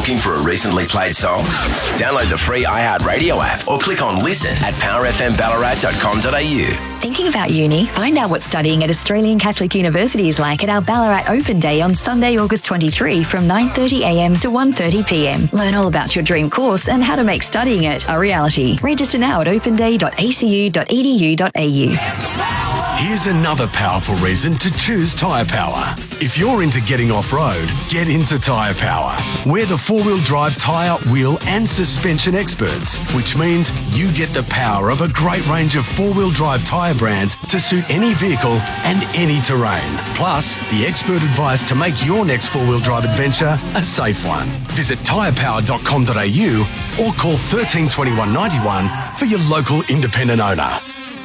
looking for a recently played song? Download the free iHeartRadio app or click on listen at powerfmballarat.com.au. Thinking about uni? Find out what studying at Australian Catholic University is like at our Ballarat Open Day on Sunday, August 23 from 9:30am to 1:30pm. Learn all about your dream course and how to make studying it a reality. Register now at openday.acu.edu.au. Here's another powerful reason to choose Tyre Power. If you're into getting off-road, get into Tyre Power. We're the four-wheel drive tyre, wheel and suspension experts, which means you get the power of a great range of four-wheel drive tyre brands to suit any vehicle and any terrain. Plus, the expert advice to make your next four-wheel drive adventure a safe one. Visit tyrepower.com.au or call 13 21 91 for your local independent owner.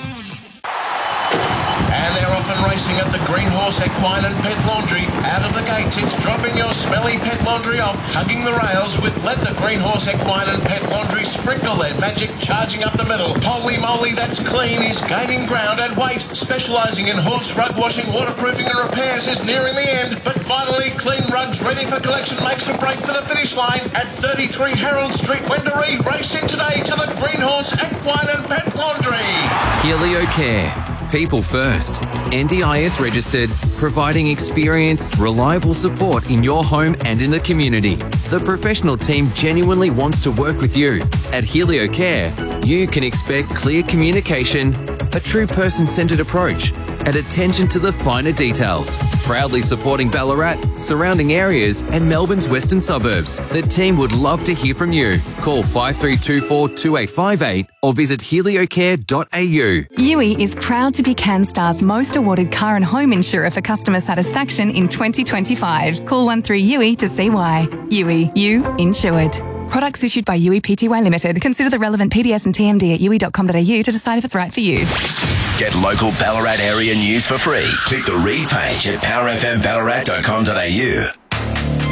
And they're off and racing at the Green Horse Equine and Pet Laundry. Out of the gates, it's dropping your smelly pet laundry off, hugging the rails with Let the Green Horse Equine and Pet Laundry sprinkle their magic, charging up the middle. Holy moly, that's clean is gaining ground and weight. Specialising in horse rug washing, waterproofing and repairs is nearing the end. But finally, Clean Rugs ready for collection makes a break for the finish line at 33 Harold Street, Wendouree. Race in today to the Green Horse Equine and Pet Laundry. Helio Care. People first. NDIS registered, providing experienced, reliable support in your home and in the community. The professional team genuinely wants to work with you. At Helio Care, you can expect clear communication, a true person-centred approach, and attention to the finer details. Proudly supporting Ballarat, surrounding areas and Melbourne's western suburbs. The team would love to hear from you. Call 5324 2858 or visit heliocare.au. Yui is proud to be CanStar's most awarded car and home insurer for customer satisfaction in 2025. Call 13-YUI to see why. Yui, you insured. Products issued by Yui Pty Limited. Consider the relevant PDS and TMD at yui.com.au to decide if it's right for you. Get local Ballarat area news for free. Click the read page at powerfmballarat.com.au.